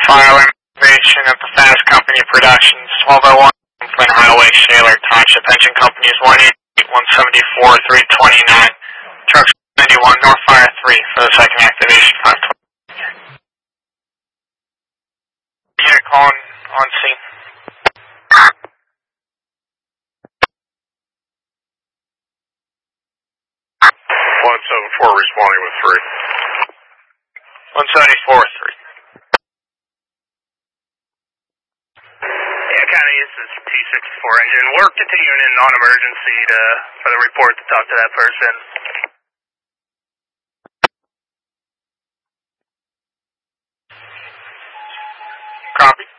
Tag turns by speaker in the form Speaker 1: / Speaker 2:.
Speaker 1: fire alarm activation at the Fast Company Productions, 1201 Flint Highway, Shaler Township. Engine company is 188, 174, 329. Trucks 91, North Fire 3 for the second activation, 520. Unit calling on scene.
Speaker 2: 174 responding with 3.
Speaker 1: 174 with 3.
Speaker 3: Yeah, County, this is T-64 engine. We're continuing in non-emergency for the report to talk to that person.
Speaker 1: Copy.